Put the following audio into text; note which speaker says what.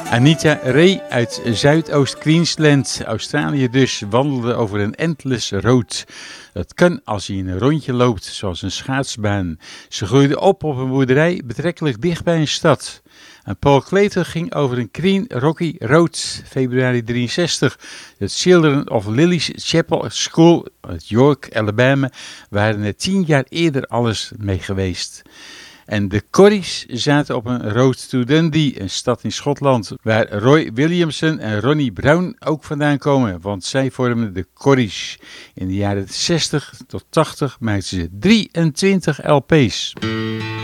Speaker 1: Anita Ray uit Zuidoost-Queensland, Australië dus, wandelde over een endless road. Dat kan als je in een rondje loopt, zoals een schaatsbaan. Ze groeide op een boerderij betrekkelijk dicht bij een stad. En Paul Clayton ging over een Green Rocky Road, februari 63. Het Children of Lily's Chapel School uit York, Alabama, waren er 10 jaar eerder alles mee geweest. En de Corries zaten op een road to Dundee, een stad in Schotland, waar Roy Williamson en Ronnie Brown ook vandaan komen, want zij vormden de Corries. In de jaren 60 tot 80 maakten ze 23 LP's.